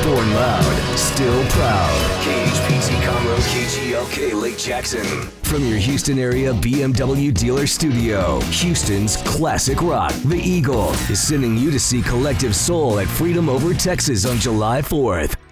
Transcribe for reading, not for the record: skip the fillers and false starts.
Born loud, still proud. KHPT Conroe, KGLK Lake Jackson. From your Houston area BMW dealer studio, Houston's classic rock, The Eagle, is sending you to see Collective Soul at Freedom Over Texas on July 4th.